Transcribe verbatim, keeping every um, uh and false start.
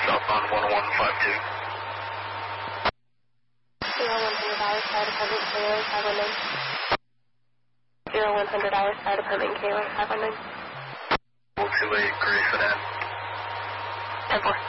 southbound one one five two. Zero one hundred hours, fire department, K O five one nine. Zero one hundred hours, fire department, K O five one nine. Two eight, Gray Sedan. ten four.